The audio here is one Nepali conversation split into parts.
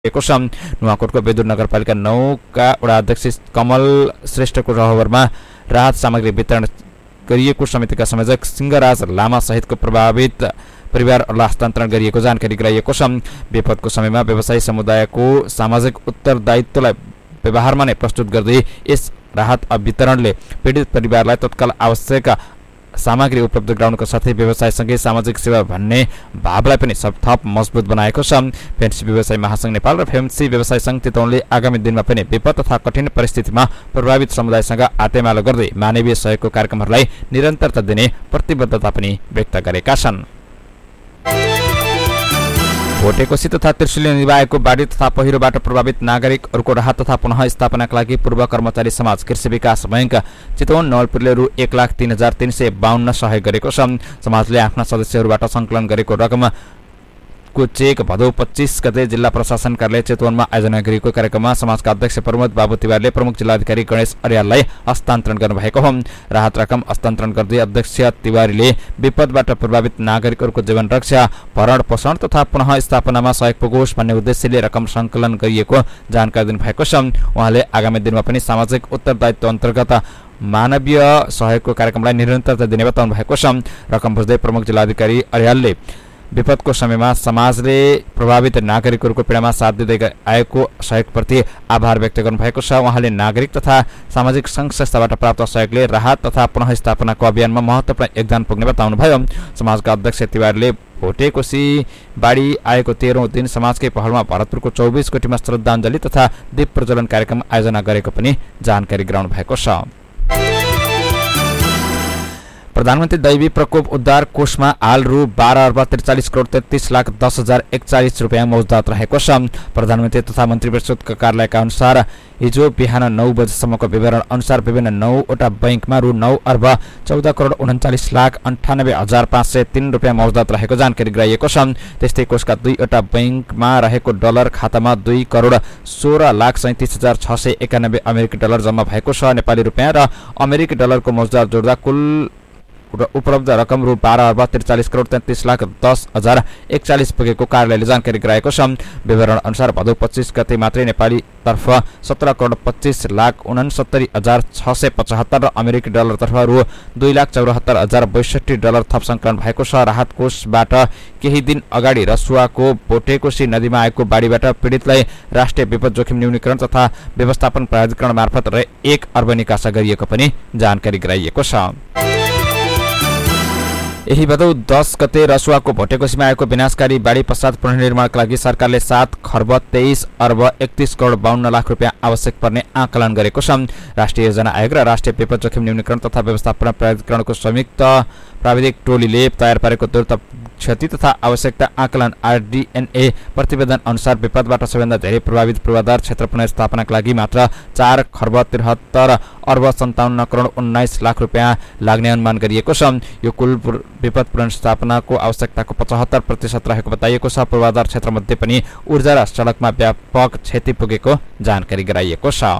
नुवाकोटको बेदुर नगरपालिका 9 का वडा अध्यक्ष कमल श्रेष्ठको रहबरमा राहत सामग्री वितरण गरिएको समितिका संयोजक सिंहराज लामा सहितको प्रभावित परिवारहरूलाई हस्तान्तरण गरिएको जानकारी गराइएको छ। विपदको समयमा व्यवसायी समुदायको सामाजिक उत्तरदायित्वलाई व्यवहारमा नै प्रस्तुत गर्दै यस राहत वितरणले पीडित परिवारलाई तत्काल आवश्यक सामग्री उपलब्ध गराउनुको साथै व्यवसायसँगै सामाजिक सेवा भन्ने भावलाई पनि थप मजबुत बनाएको छ। फेन्सी व्यवसाय महासंघ नेपाल र फेन्सी व्यवसाय संघ चितवनले आगामी दिनमा पनि विपद तथा कठिन परिस्थितिमा प्रभावित समुदायसँग हातेमालो गर्दै मानवीय सहयोगको कार्यक्रमहरूलाई निरन्तरता दिने प्रतिबद्धता पनि व्यक्त गरेका छन्। भोटेकोशी तथा त्रिशुली निवाएको बाढी तथा पहिरोबाट प्रभावित नागरिकहरूको राहत तथा पुनः स्थापनाका लागि पूर्व कर्मचारी समाज कृषि विकास बैंक चितवन नवलपुरले रु 1,03,352 सहयोग गरेको छ। समाजले आफ्ना सदस्यहरूबाट संकलन गरेको रकम को चेक भदौ 25 गते जिल्ला प्रशासन कार्यालय चितवनमा आयोजना गरिएको कार्यक्रममा समाजका अध्यक्ष प्रमोद बाबु तिवारीले प्रमुख जिल्लाधिकारी गणेश अर्याललाई हस्तान्तरण गर्नुभएको हो। राहत रकम हस्तान्तरण गर्दै अध्यक्ष तिवारीले विपदबाट प्रभावित नागरिकहरूको जीवन रक्षा, भरण पोषण तथा पुनः स्थापनामा सहयोग पुगोस् भन्ने उद्देश्यले रकम संकलन गरिएको जानकारी दिनुभएको छ। उहाँले आगामी दिनमा पनि सामाजिक उत्तरदायित्व अन्तर्गत मानवीय सहयोगको कार्यक्रमलाई निरन्तरता दिने बताउनु भएको छ। रकम बुझ्दै प्रमुख जिल्लाधिकारी अर्यालले विपदको समयमा समाजले प्रभावित नागरिकहरूको पीडामा साथ दिँदै आएको सहयोगप्रति आभार व्यक्त गर्नुभएको छ। उहाँले नागरिक तथा सामाजिक सङ्घ संस्थाबाट प्राप्त सहयोगले राहत तथा पुनः स्थापनाको अभियानमा महत्त्वपूर्ण योगदान पुग्ने बताउनुभयो। समाजका अध्यक्ष तिवारीले भोटेकोशी बाढी आएको 13औं दिन समाजकै पहलमा भरतपुरको 24 कोटीमा श्रद्धाञ्जली तथा दीप प्रज्वलन कार्यक्रम आयोजना गरेको पनि जानकारी गराउनु भएको छ। प्रधानमन्त्री दैवी प्रकोप उद्धार कोषमा हाल रु 12,43,33,10,041 रुपियाँ मौजूद रहेको छ। प्रधानमन्त्री तथा मन्त्रीपरिषदका कार्यालयका अनुसार हिजो बिहान 9 बजेसम्मको विवरण अनुसार विभिन्न 9वटा बैंकमा रु 9,14,98,98,503 रुपियाँ मौजूद रहेको जानकारी गराइएको छ। त्यस्तै कोषका 2वटा बैंकमा रहेको डलर खातामा 2,16,37,691 अमेरिकी डलर जम्मा भएको छ। नेपाली रुपियाँ र अमेरिकी डलरको मौजूद जोड्दा कुल उपलब्ध रकम रु 12,43,33,10,041 पुगेको कार्यालयले जानकारी गराएको छ। विवरण अनुसार भदौ 25 गते मात्रै नेपाली तर्फ 17,25,69,675 र अमेरिकी डलर तर्फ रु 2,74,062 डलर थप संकलन भएको छ। राहत कोषबाट केही दिन अगाडि रसुवाको भोटेकोशी नदीमा आएको बाढीबाट पीडितलाई राष्ट्रिय विपद जोखिम न्यूनीकरण तथा व्यवस्थापन प्राधिकरण मार्फत 1 अर्ब निकासा गरिएको पनि जानकारी गराइएको छ। यही भदौ 10 गते रसुवाको भोटेकोशीमा आएको विनाशकारी बाढी पश्चात पुनर्निर्माणका लागि सरकारले 7 खर्ब 23 अर्ब 31 करोड 52 लाख रुपियाँ आवश्यक पर्ने आकलन गरेको छ। राष्ट्रिय योजना आयोग र राष्ट्रिय विपद जोखिम न्यूनीकरण तथा व्यवस्थापन प्राधिकरणको संयुक्त प्राविधिक टोलीले तयार पारेको द्रुत क्षति तथा आवश्यकता आकलन RDNA प्रतिवेदन अनुसार विपदबाट सबैभन्दा धेरै प्रभावित पूर्वाधार क्षेत्र पुनर्स्थापनाका लागि मात्र 4 खर्ब 73 अर्ब 57 करोड 19 लाख रुपियाँ लाग्ने अनुमान गरिएको छ। यो कुल विपद पुनर्स्थापनाको आवश्यकताको 75% रहेको बताइएको छ। पूर्वाधार क्षेत्रमध्ये पनि ऊर्जा र सडकमा व्यापक क्षति पुगेको जानकारी गराइएको छ।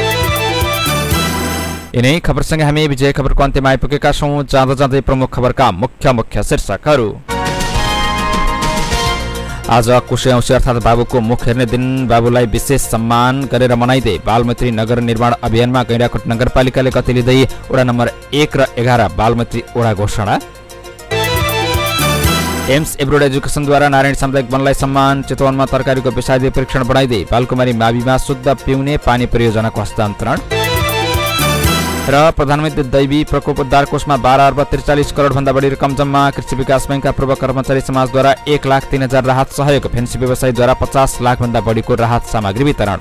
यिनै खबरसँगै हामी विजय खबरको अन्त्यमा आइपुगेका छौं। जाँदा जाँदै प्रमुख खबरका मुख्य शीर्षकहरू। आज कुशे औँसी अर्थात् बाबुको मुख हेर्ने दिन बाबुलाई विशेष सम्मान गरेर मनाइँदै बालमैत्री नगर निर्माण अभियानमा गैंडाकोट नगरपालिकाले गति लिँदै वडा नम्बर 1 र 11 बालमैत्री वडा घोषणा। एम्स एब्रोड एजुकेसनद्वारा नारायण सामुदायिक वनलाई सम्मान। चितवनमा तरकारीको विषादी परीक्षण बढाइँदै बालकुमारी माविमा शुद्ध पिउने पानी परियोजनाको हस्तान्तरण। र प्रधानमन्त्री दैवी प्रकोप उद्धार कोषमा 12,43 करोड भन्दा बढी रकम जम्मा। कृषि विकास बैंकका पूर्व कर्मचारी समाजद्वारा 1,03,000 राहत सहयोग। फेन्सी व्यवसायीद्वारा 50 लाख भन्दा बढीको राहत सामग्री वितरण।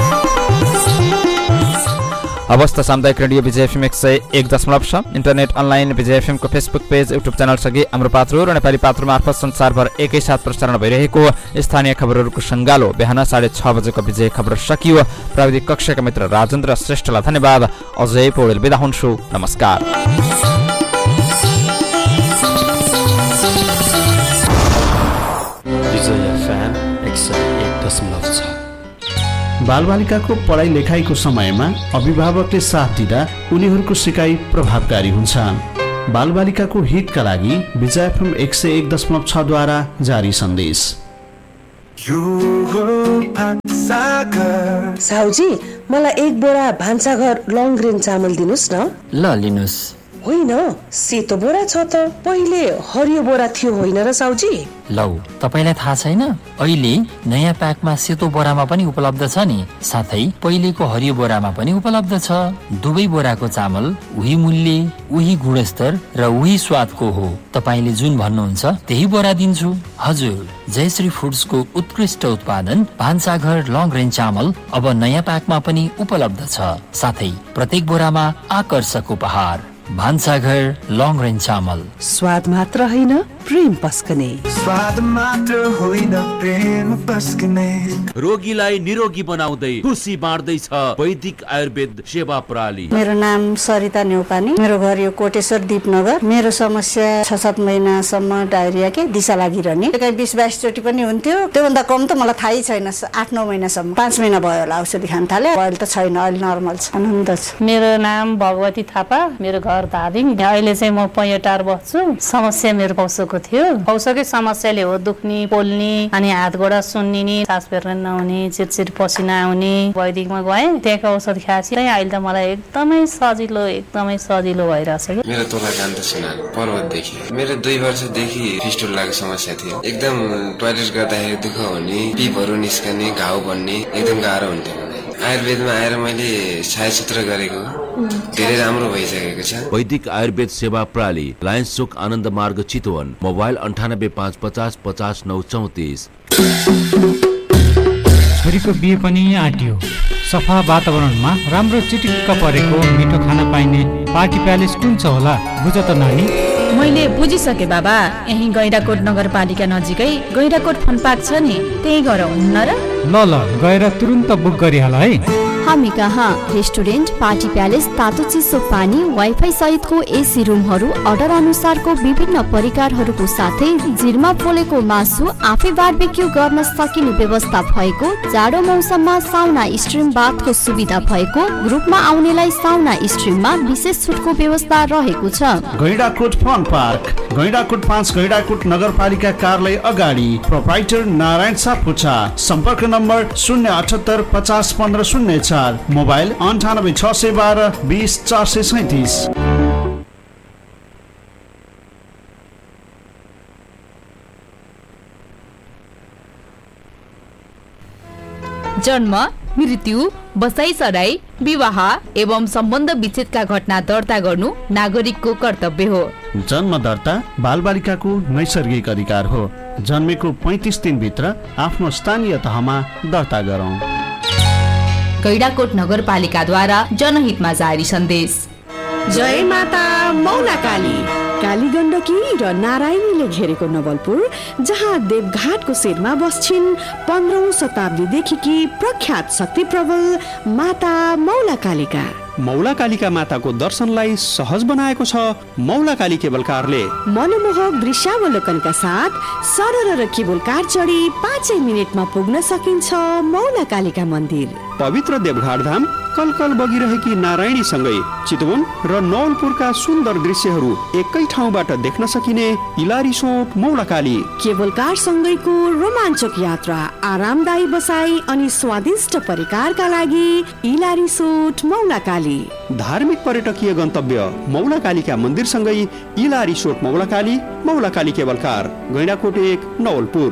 अवस्था सामुदायिक रेडियो विजय FM 101.6 इन्टरनेट अनलाइन विजय FM को फेसबुक पेज युट्युब च्यानल सँगै हाम्रो पात्रो र नेपाली पात्रो मार्फत संसारभर एकैसाथ प्रसारण भइरहेको स्थानीय खबरहरूको सङ्गालो बिहान 6:30 बजेको विजय खबर सकियो। प्राविधिक कक्षका मित्र राजेन्द्र श्रेष्ठलाई धन्यवाद। अजय पौडेल बिदा हुन्छु। नमस्कार। विजय FM 101.6 बालबालिकाको पढाइ लेखाइको समयमा अभिभावकले साथ दिँदा उनीहरूको सिकाइ प्रभावकारी हुन्छ। बालबालिकाको हितका लागि विजय FM 101.6 द्वारा जारी सन्देश। साहुजी मलाई 1 बोरा भान्साघर लङ ग्रेन चामल दिनुस् न। ल लिनुस्। होइन सेतो बोरा छ त, पहिले हरियो बोरा थियो होइन र साहुजी? लौ तपाईलाई थाहा छैन, अहिले नयाँ प्याकमा सेतो बोरामा पनि उपलब्ध छ नि, साथै पहिलेको हरियो बोरामा पनि उपलब्ध छ। दुवै बोराको चामल उही मूल्य, उही गुणस्तर र उही स्वादको हो। तपाईले जुन भन्नुहुन्छ त्यही बोरा दिन्छु। हजुर, जयश्री फुड्सको उत्कृष्ट उत्पादन भान्साघर लङ रेन्ज चामल अब नयाँ प्याकमा पनि उपलब्ध छ, साथै प्रत्येक बोरामा आकर्षक उपहार। भान्साघर लङ रेन्ज चामल, स्वाद मात्र होइन प्रेम पस्कने। स्वाद मात्र होइन प्रेम पस्कने। रोगीलाई निरोगी बनाउँदै खुसी बाँड्दैछ वैदिक आयुर्वेद सेवा प्रणाली। मेरो नाम सरिता नेउपानी, मेरो घर यो कोटेश्वर दीपनगर। मेरो समस्या 6-7 महिनासम्म डायरिया के दिशा लागिरहने, 20-22 चोटि पनि हुन्थ्यो। त्योभन्दा कम त मलाई थाहै छैन। 8-9 महिनासम्म, 5 महिना भयो होला औषधि खान थाले। अहिले त छैन, अहिले नर्मल छ, आनन्द छ। मेरो नाम भगवती थापा, मेरो घर धादिङ। अहिले चाहिँ म पैटार बस्छु। समस्या मेरो पौसोको थियो। पौसोकै समस्याले हो दुख्ने, पोल्ने, अनि हात गोडा सुन्निने, सास फेर्न नहुने, चिरचिर पसिना आउने। वैदिकमा गएँ, त्यहाँको औषध खाएपछि अहिले त मलाई एकदमै सजिलो भइरहेछ। मेरो तोला कान्त सिन्हा, पर्वतदेखि। मेरो 2 वर्षदेखि फिस्टुलाको समस्या थियो। एकदम टोयलेट गर्दाखेरि दुःख हुने, पिपहरू निस्कने, घाउ बन्ने, एकदम गाह्रो हुन्थ्यो। आयुर्वेदमा आएर मैले छायाचित्र गरेको धेरै राम्रो भइसकेको छ। वैदिक आयुर्वेद सेवा प्रणाली, लायन्स चोक आनन्द मार्ग चितवन। मोबाइल 985550 50 934। छोरीको बिहे पनि आँटियो। सफा वातावरणमा राम्रो चिटिक्क परेको मिठो खाना पाइने पार्टी प्यालेस कुन छ होला, बुझ त नानी? मैले बुझिसके बाबा, यही गैंडाकोट नगरपालिका नजिकै गैंडाकोट फन पार्क छ नि, त्यही गर हुन्न र? ल गएर तुरुन्त बुक गरिहाल है। हामी कहाँ रेस्टुरेन्ट, पार्टी प्यालेस, तातो चिसो पानी, वाइफाई सहितको एसी रुमहरू, अर्डर अनुसारको विभिन्न परिकारहरूको साथै जिरमा पोलेको मासु आफै बारबेक्यू गर्न सकिने व्यवस्था भएको, जाडो मौसममा साउना स्ट्रिम बाथको सुविधा भएको, ग्रुपमा आउनेलाई साउना स्ट्रिममा विशेष छुटको व्यवस्था रहेको छ। गैंडाकोट फन पार्क, गैंडाकोट 5 गैंडाकोट नगरपालिका कार्यालय अगाडि। प्रोप्राइटर नारायण सापकोटा। सम्पर्क नम्बर 078 50 15 04। मोबाइल 98 612 20 437। जन्म, मृत्यु, बसाइसराई, विवाह एवं सम्बन्ध विच्छेदका घटना दर्ता गर्नु नागरिकको कर्तव्य हो। जन्म दर्ता बालबालिकाको नैसर्गिक अधिकार हो। जन्मेको 35 दिनभित्र आफ्नो स्थानीय तहमा दर्ता गरौँ। गैंडाकोट नगरपालिकाद्वारा जनहितमा जारी सन्देश। जय माता मौला काली। काली गण्डकी र नारायणीले घेरेको नवलपुर, जहाँ देवघाटको शिरमा बस्छिन् 15औं शताब्दीदेखि प्रख्यात शक्ति प्रबल माता मौला कालिका। मौला कालिका माताको दर्शनलाई सहज बनाएको छ मौला काली केबल कारले। मनमोहक दृश्यावलोकनका साथ सरल र केबल कार चढी 5 मिनेटमा पुग्न सकिन्छ मौला कालिका मन्दिर। पवित्र देवघाट धाम कलकल बगिरहेकी नारायणी सँगै चितवन र नवलपुरका सुन्दर दृश्यहरू एकै ठाउँबाट देख्न सकिने इलारिसोट मौला काली। केबल कार सँगैको रोमाञ्चक यात्रा, आरामदायी बसाई अनि स्वादिष्ट परिकारका लागि इलारिसोट मौला काली। धार्मिक पर्यटकीय गन्तव्य मौला कालिका मन्दिर सँगै इलारिसोट मौला काली, मौला काली केबल कार, गैंडाकोट 1 नवलपुर।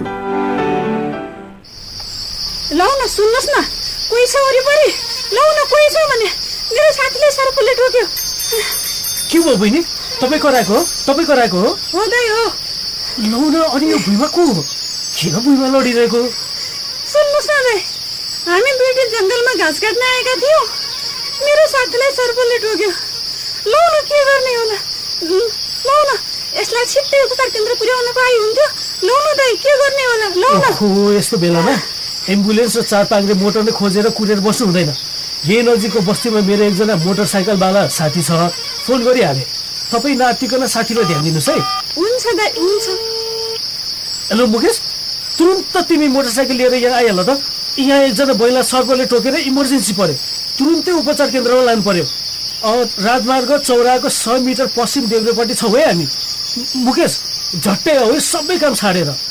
लौ न, सुन्नुहोस् न, कोही छ वरिपरि? लौ न, कोही छ भने मेरो साथीले सर्पले टोक्यो। के भयो बहिनी? तपाईँ कराएको हो? हो दाइ हो। लौ न, अनि यो भुइँमा को हो? किन भुइँमा लडिरहेको? सुन्नुहोस् न दाइ, हामी दुईटी जङ्गलमा घाँस काट्न आएका थियौँ। मेरो साथीलाई सर्पले टोक्यो। लौ न, के गर्ने होला? लौ न, यसलाई छिट्टै उपचार केन्द्र पुर्याउनको आइ हुन्थ्यो। लौ न दाइ, के गर्ने होला? लौ न। ओहो, यस्तो बेलामा एम्बुलेन्स र 4 पाङ्ग्रे मोटरले खोजेर कुरेर बस्नु हुँदैन। यही नजिकको बस्तीमा मेरो एकजना मोटरसाइकलवाला साथी छ, फोन गरिहाले। तपाईँ नातिकन साथीलाई ध्यान दिनुहोस् है। हुन्छ दाइ, हुन्छ। हेलो मुकेश, तुरुन्त तिमी मोटरसाइकल लिएर यहाँ आइहाल त। यहाँ एकजना महिला सर्पले टोकेर इमर्जेन्सी पर्यो, तुरुन्तै उपचार केन्द्रमा लानु पर्यो। राजमार्ग चौराको 100 मिटर पश्चिम देब्रेपट्टि छौँ है हामी। मुकेश, झट्टै हो, सबै काम छाडेर।